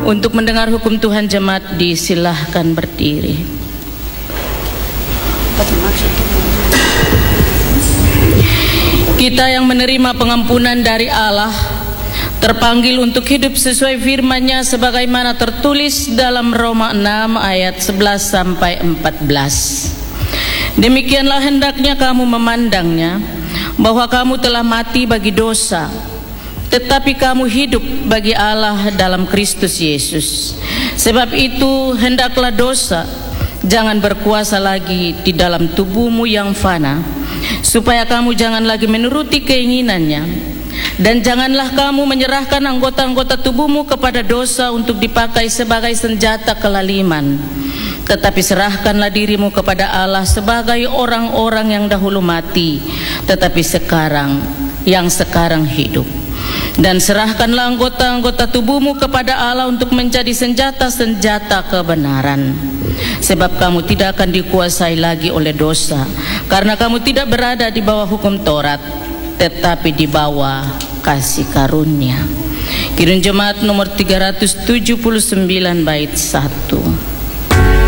Untuk mendengar hukum Tuhan, jemaat disilahkan berdiri. Kita yang menerima pengampunan dari Allah terpanggil untuk hidup sesuai firman-Nya sebagaimana tertulis dalam Roma 6 ayat 11 sampai 14. Demikianlah hendaknya kamu memandangnya, bahwa kamu telah mati bagi dosa, tetapi kamu hidup bagi Allah dalam Kristus Yesus. Sebab itu hendaklah dosa jangan berkuasa lagi di dalam tubuhmu yang fana, supaya kamu jangan lagi menuruti keinginannya. Dan janganlah kamu menyerahkan anggota-anggota tubuhmu kepada dosa untuk dipakai sebagai senjata kelaliman, tetapi serahkanlah dirimu kepada Allah sebagai orang-orang yang dahulu mati, tetapi sekarang hidup. Dan serahkanlah anggota-anggota tubuhmu kepada Allah untuk menjadi senjata-senjata kebenaran. Sebab kamu tidak akan dikuasai lagi oleh dosa, karena kamu tidak berada di bawah hukum Taurat, tetapi di bawah kasih karunia. Kirim Jemaat nomor 379 bait 1.